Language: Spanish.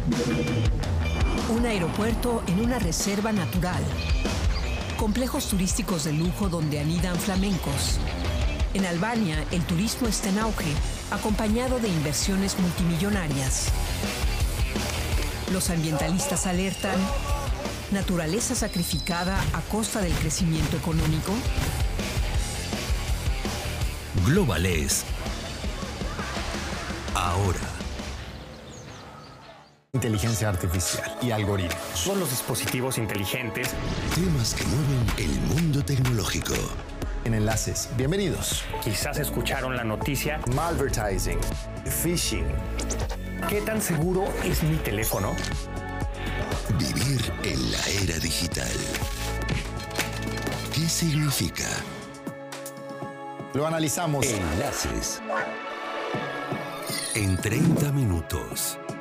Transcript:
Un aeropuerto en una reserva natural. Complejos turísticos de lujo donde anidan flamencos. En Albania, el turismo está en auge, acompañado de inversiones multimillonarias. Los ambientalistas alertan: ¿naturaleza sacrificada a costa del crecimiento económico? Globales. Ahora. Inteligencia artificial y algoritmos. Son los dispositivos inteligentes. Temas que mueven el mundo tecnológico. En Enlaces, bienvenidos. Quizás escucharon la noticia. Malvertising, phishing. ¿Qué tan seguro es mi teléfono? Vivir en la era digital. ¿Qué significa? Lo analizamos. Enlaces. En 30 minutos.